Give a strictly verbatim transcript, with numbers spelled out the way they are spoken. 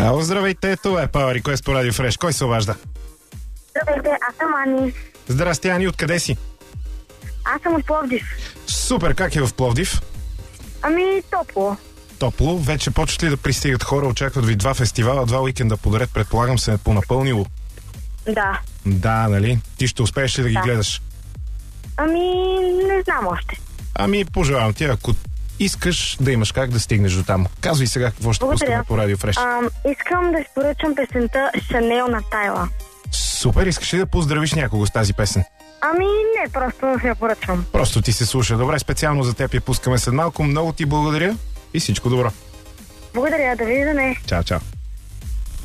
Ало, здравейте, това е Power Request по Радио Фреш. Кой се обажда? Здравейте, аз съм Ани. Здрасти, Ани, откъде си? Аз съм от Пловдив. Супер, как е в Пловдив? Ами, топло. Топло. Вече почват ли да пристигат хора? Очакват ви два фестивала, два уикенда подред, предполагам се е понапълнило. Да. Да, нали? Ти ще успееш ли да ги Да. гледаш? Ами, не знам още. Ами, пожелавам ти, ако искаш да имаш как да стигнеш до там. Казвай сега какво ще Благодаря. пускаме по Радио Фреш. Ам, искам да изпоръчам песента Шанел на Тайла. Супер, искаш ли да поздравиш някого с тази песен? Ами, не, просто я поръчвам. Просто ти се слуша. Добре, специално за теб я пускаме след малко. Много ти благодаря и всичко добро. Благодаря, да виждане. Чао, чао.